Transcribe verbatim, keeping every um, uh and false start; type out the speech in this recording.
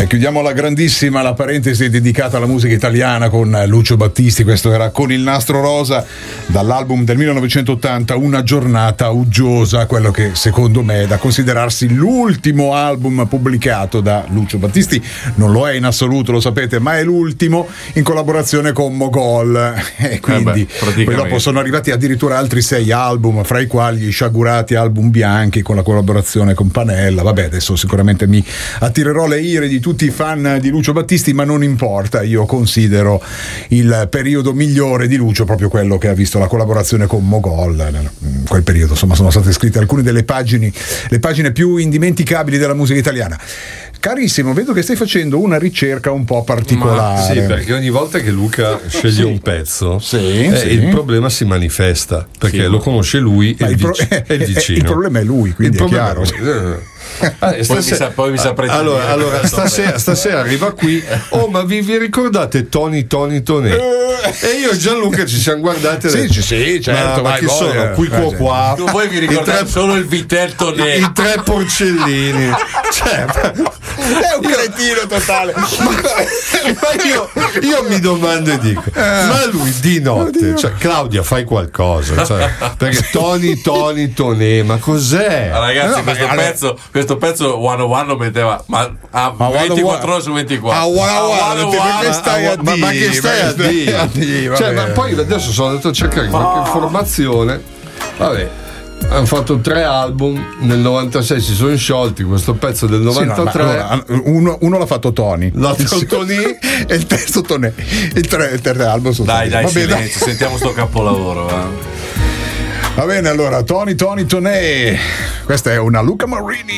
chiudiamo la grandissima, la parentesi dedicata alla musica italiana con Lucio Battisti. Questo era Con il nastro rosa, dall'album del millenovecentottanta Una giornata uggiosa, quello che secondo me è da considerarsi l'ultimo album pubblicato da Lucio Battisti. Non lo è in assoluto, lo sapete, ma è l'ultimo in collaborazione con Mogol, e quindi eh beh, poi dopo sono arrivati addirittura altri sei album, fra i quali gli sciagurati album bianchi con la collaborazione con Panella. Vabbè, adesso sicuramente mi attirerò le ire di tutti i fan di Lucio Battisti, ma non importa, io considero il periodo migliore di Lucio proprio quello che ha visto la collaborazione con Mogol. In quel periodo insomma sono state scritte alcune delle pagine le pagine più indimenticabili della musica italiana. Carissimo, vedo che stai facendo una ricerca un po' particolare. Ma sì, perché ogni volta che Luca sceglie sì. un pezzo sì, eh, sì. il problema si manifesta, perché sì. lo conosce lui e il, il, pro- vic- e il vicino. Il problema è lui, quindi il è chiaro. Ah, poi, mi sa, poi mi saprete allora, dire allora stasera, stasera arriva qui. Oh, ma vi, vi ricordate Tony Tony Tonè? E io e Gianluca ci siamo guardati e sì, detto, sì, certo, ma, ma vai, che vai, sono eh, qui qua qua tu voi vi ricordate tre, solo il Vitel Tonè, i, i tre porcellini, cioè, è un cretino totale. ma, ma io, io mi domando e dico, ma lui di notte, cioè, Claudia fai qualcosa, cioè, perché Tony Tony Tonè, ma cos'è? ah, ragazzi, no, questo, ma, pezzo, questo pezzo One oh One lo metteva ma a ma ventiquattro ore su ventiquattro. Ah, one oh one, Ah, che stai a ma, ma dire? che stai a dire? Cioè, ma poi adesso sono andato a cercare qualche informazione. Vabbè, hanno fatto tre album, nel novantasei si sono sciolti, questo pezzo del novantatré. Sì, no, allora, uno, uno l'ha fatto Tony, l'altro Tony e il terzo Tonè. Il, tre, il terzo album sono dai dai, Va bene, silenzio, dai. sentiamo sto capolavoro. Eh. Va bene, allora Tony Tony Tonè, questa è una Luca Marini.